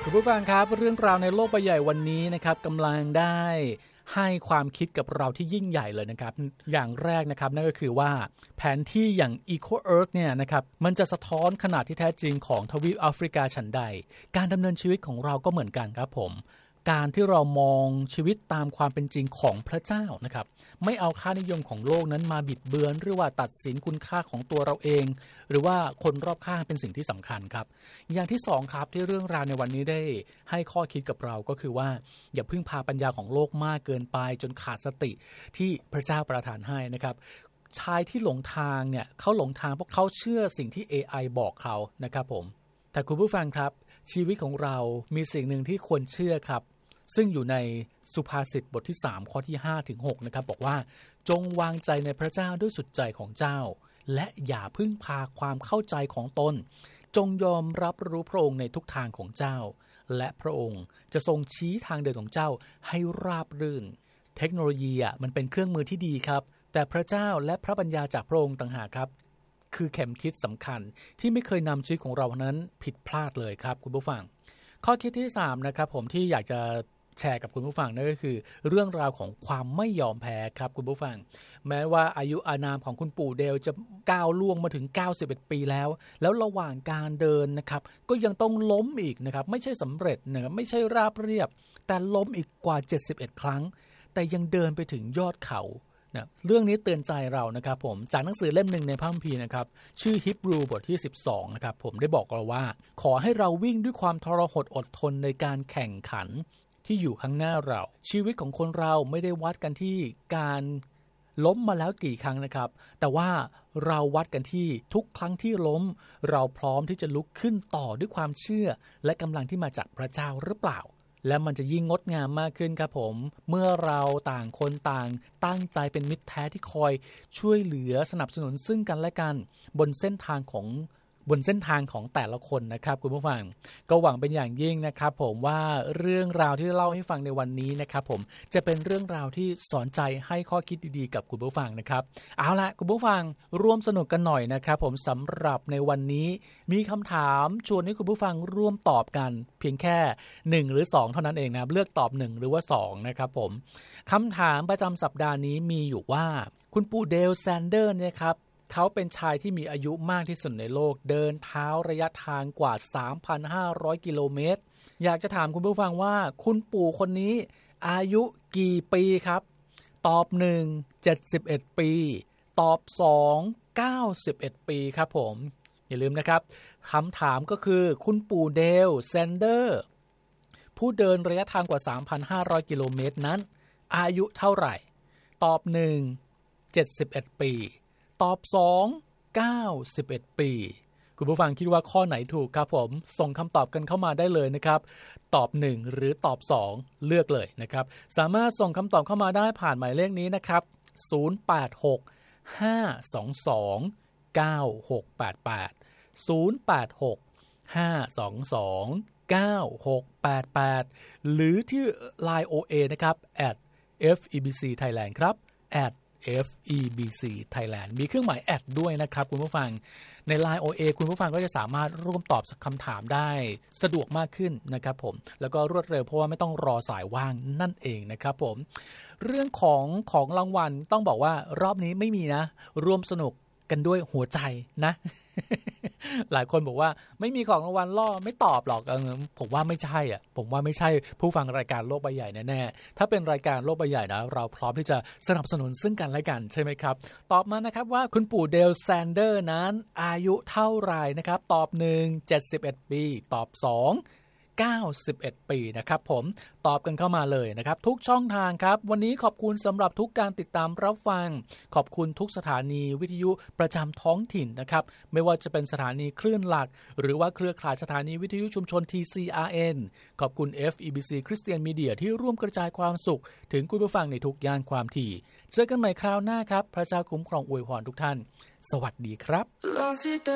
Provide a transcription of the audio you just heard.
คุณผู้ฟังครับเรื่องราวในโลกใบใหญ่วันนี้นะครับกำลังได้ให้ความคิดกับเราที่ยิ่งใหญ่เลยนะครับอย่างแรกนะครับนั่นก็คือว่าแผนที่อย่าง Eco Earth เนี่ยนะครับมันจะสะท้อนขนาดที่แท้จริงของทวีปแอฟริกาฉันใดการดำเนินชีวิตของเราก็เหมือนกันครับผมการที่เรามองชีวิตตามความเป็นจริงของพระเจ้านะครับไม่เอาค่านิยมของโลกนั้นมาบิดเบือนหรือว่าตัดสินคุณค่าของตัวเราเองหรือว่าคนรอบข้างเป็นสิ่งที่สำคัญครับอย่างที่สองครับที่เรื่องราวในวันนี้ได้ให้ข้อคิดกับเราก็คือว่าอย่าพึ่งพาปัญญาของโลกมากเกินไปจนขาดสติที่พระเจ้าประทานให้นะครับชายที่หลงทางเนี่ยเขาหลงทางเพราะเขาเชื่อสิ่งที่ AI บอกเขานะครับผมแต่คุณผู้ฟังครับชีวิตของเรามีสิ่งหนึ่งที่ควรเชื่อครับซึ่งอยู่ในสุภาษิตบทที่3ข้อที่5ถึง6นะครับบอกว่าจงวางใจในพระเจ้าด้วยสุดใจของเจ้าและอย่าพึ่งพาความเข้าใจของตนจงยอมรับรู้พระองค์ในทุกทางของเจ้าและพระองค์จะทรงชี้ทางเดินของเจ้าให้ราบรื่นเทคโนโลยีมันเป็นเครื่องมือที่ดีครับแต่พระเจ้าและพระปัญญาจากพระองค์ต่างหากครับคือเข็มทิศสำคัญที่ไม่เคยนำชีวิตของเรานั้นผิดพลาดเลยครับคุณผู้ฟังข้อคิดที่3นะครับผมที่อยากจะแชร์กับคุณผู้ฟังนั่นก็คือเรื่องราวของความไม่ยอมแพ้ครับคุณผู้ฟังแม้ว่าอายุอานามของคุณปู่เดลจะก้าวล่วงมาถึง91ปีแล้วระหว่างการเดินนะครับก็ยังต้องล้มอีกนะครับไม่ใช่สำเร็จนะครับไม่ใช่ราบเรียบแต่ล้มอีกกว่า71ครั้งแต่ยังเดินไปถึงยอดเขานะเรื่องนี้เตือนใจเรานะครับผมจากหนังสือเล่มหนึ่งในพระคัมภีร์นะครับชื่อฮีบรูบทที่12นะครับผมได้บอกเราว่าขอให้เราวิ่งด้วยความทรหดอดทนในการแข่งขันที่อยู่ข้างหน้าเราชีวิตของคนเราไม่ได้วัดกันที่การล้มมาแล้วกี่ครั้งนะครับแต่ว่าเราวัดกันที่ทุกครั้งที่ล้มเราพร้อมที่จะลุกขึ้นต่อด้วยความเชื่อและกำลังที่มาจากพระเจ้าหรือเปล่าและมันจะยิ่งงดงามมากขึ้นครับผมเมื่อเราต่างคนต่างตั้งใจเป็นมิตรแท้ที่คอยช่วยเหลือสนับสนุนซึ่งกันและกันบนเส้นทางของแต่ละคนนะครับคุณผู้ฟังก็หวังเป็นอย่างยิ่งนะครับผมว่าเรื่องราวที่เล่าให้ฟังในวันนี้นะครับผมจะเป็นเรื่องราวที่สอนใจให้ข้อคิดดีๆกับคุณผู้ฟังนะครับเอาละคุณผู้ฟังร่วมสนุกกันหน่อยนะครับผมสำหรับในวันนี้มีคำถามชวนให้คุณผู้ฟังร่วมตอบกันเพียงแค่1หรือ2เท่านั้นเองนะเลือกตอบ1หรือว่า2นะครับผมคำถามประจำสัปดาห์นี้มีอยู่ว่าคุณปู่เดลแซนเดอร์เนี่ยครับเขาเป็นชายที่มีอายุมากที่สุดในโลกเดินเท้าระยะทางกว่า 3,500 กิโลเมตรอยากจะถามคุณผู้ฟังว่าคุณปู่คนนี้อายุกี่ปีครับตอบ1 71 ปีตอบ2 91 ปีครับผมอย่าลืมนะครับคำถามก็คือคุณปู่เดลแซนเดอร์ผู้เดินระยะทางกว่า 3,500 กิโลเมตรนั้นอายุเท่าไหร่ตอบ1 71 ปีตอบ2 91 ปีคุณผู้ฟังคิดว่าข้อไหนถูกครับผมส่งคำตอบกันเข้ามาได้เลยนะครับตอบ1หรือตอบ2เลือกเลยนะครับสามารถส่งคำตอบเข้ามาได้ผ่านหมายเลขนี้นะครับ086 522 9688 086 522 9688หรือที่ Line OA นะครับ @FEBC Thailand ครับ @FEBC Thailand มีเครื่องหมายแอดด้วยนะครับคุณผู้ฟังใน Line OA คุณผู้ฟังก็จะสามารถร่วมตอบคำถามได้สะดวกมากขึ้นนะครับผมแล้วก็รวดเร็วเพราะว่าไม่ต้องรอสายว่างนั่นเองนะครับผมเรื่องของรางวัลต้องบอกว่ารอบนี้ไม่มีนะร่วมสนุกกันด้วยหัวใจนะ หลายคนบอกว่าไม่มีของรางวัลล่อไม่ตอบหรอกผมว่าไม่ใช่ผมว่าไม่ใช่ผู้ฟังรายการโลกใบใหญ่แน่ๆถ้าเป็นรายการโลกใบใหญ่นะเราพร้อมที่จะสนับสนุนซึ่งกันและกันใช่ไหมครับตอบมานะครับว่าคุณปู่เดลแซนเดอร์นั้นอายุเท่าไหร่นะครับตอบ1 71 ปีตอบ2 91 ปีนะครับผมตอบกันเข้ามาเลยนะครับทุกช่องทางครับวันนี้ขอบคุณสำหรับทุกการติดตามรับฟังขอบคุณทุกสถานีวิทยุประจำท้องถิ่นนะครับไม่ว่าจะเป็นสถานีคลื่นหลักหรือว่าเครือข่ายสถานีวิทยุชุมชน TCRN ขอบคุณ FEBC Christian Media ที่ร่วมกระจายความสุขถึงคุณผู้ฟังในทุกย่านความถี่เจอกันใหม่คราวหน้าครับพระเจ้าคุ้มครองอวยพรทุกท่านสวัสดีครับ